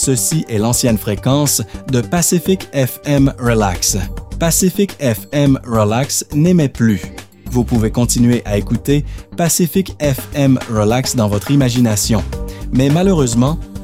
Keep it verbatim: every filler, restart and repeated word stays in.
Ceci est l'ancienne fréquence de Pacific F M Relax. Pacific F M Relax n'émet plus. Vous pouvez continuer à écouter Pacific F M Relax dans votre imagination. Mais malheureusement,